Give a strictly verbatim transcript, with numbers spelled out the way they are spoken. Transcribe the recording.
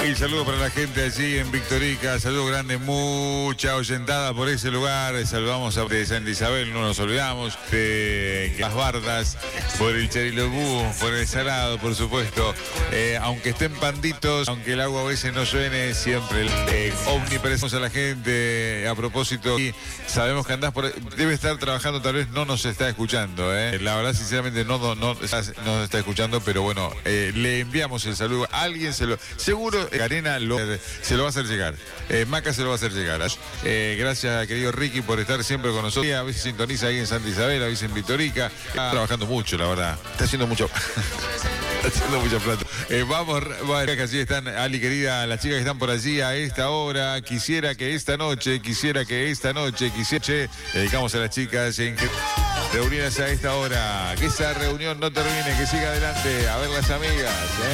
Y saludo para la gente allí en Victorica, saludo grande, mucha oyentada por ese lugar. Saludamos a de Santa Isabel, no nos olvidamos, de las Bardas, por el Charilobú, por el Salado, por supuesto. Eh, aunque estén panditos, aunque el agua a veces no suene, siempre eh, omnipresente a la gente. A propósito, y sabemos que andás por, debe estar trabajando, tal vez no nos está escuchando. Eh. La verdad, sinceramente, no, no, no, no nos está escuchando, pero bueno, eh, le enviamos el saludo. Alguien se lo, seguro, eh, Arena lo, se lo va a hacer llegar. Eh, Maca se lo va a hacer llegar. Eh, gracias, querido Ricky, por estar siempre con nosotros. A veces sintoniza ahí en Santa Isabel, a veces en Victorica. Está trabajando mucho, la verdad. Está haciendo mucho. Está haciendo mucha plata. Eh, vamos, bueno, que así están, Ali, querida, las chicas que están por allí a esta hora. Quisiera que esta noche, quisiera que esta noche, quisiera, che, dedicamos a las chicas en que reunidas a esta hora. Que esa reunión no termine, que siga adelante. A ver las amigas. ¿eh?